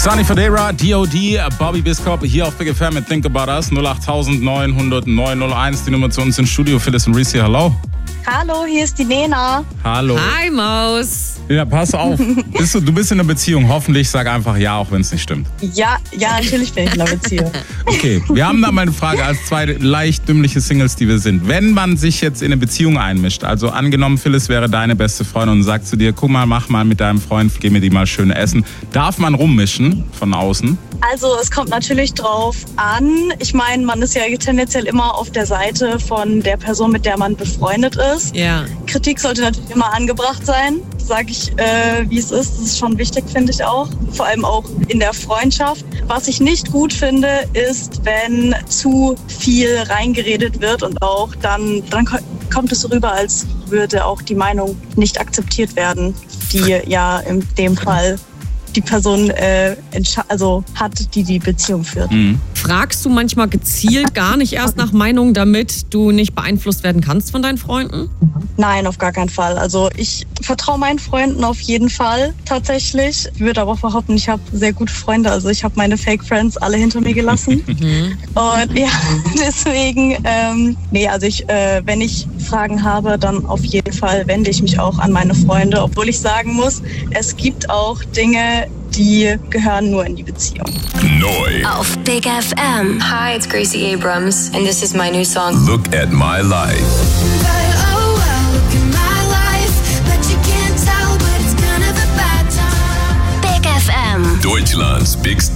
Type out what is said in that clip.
Sunny Fodera, D.O.D., Bobby Biscop hier auf Big FM mit Think About Us. 08900 901, die Nummer zu uns ins Studio. Phyllis und Reese, hallo. Hallo, hier ist die Nena. Hallo. Hi, Maus. Ja, pass auf. Du bist in einer Beziehung. Hoffentlich sag einfach ja, auch wenn es nicht stimmt. Ja, natürlich bin ich in einer Beziehung. Okay, wir haben da mal eine Frage als zwei leicht dümmliche Singles, die wir sind. Wenn man sich jetzt in eine Beziehung einmischt, also angenommen, Phyllis wäre deine beste Freundin und sagt zu dir, guck mal, mach mal mit deinem Freund, geh mir die mal schön essen. Darf man rummischen von außen? Also es kommt natürlich drauf an. Ich meine, man ist ja tendenziell immer auf der Seite von der Person, mit der man befreundet ist. Ja. Kritik sollte natürlich immer angebracht sein, sage ich, wie es ist. Das ist schon wichtig, finde ich auch. Vor allem auch in der Freundschaft. Was ich nicht gut finde, ist, wenn zu viel reingeredet wird und auch dann kommt es so rüber, als würde auch die Meinung nicht akzeptiert werden, die ja in dem Fall die Person hat, die Beziehung führt. Mhm. Fragst du manchmal gezielt gar nicht erst nach Meinung, damit du nicht beeinflusst werden kannst von deinen Freunden? Nein, auf gar keinen Fall. Also ich vertraue meinen Freunden auf jeden Fall tatsächlich. Ich würde aber auch behaupten, ich habe sehr gute Freunde. Also ich habe meine Fake Friends alle hinter mir gelassen. Und ja, deswegen, wenn ich Fragen habe, dann auf jeden Fall wende ich mich auch an meine Freunde. Obwohl ich sagen muss, es gibt auch Dinge, die gehören nur in die Beziehung. Neu. Auf Big FM. Hi, it's Gracie Abrams, and this is my new song. Look at my life. Big FM. Deutschlands Big Star.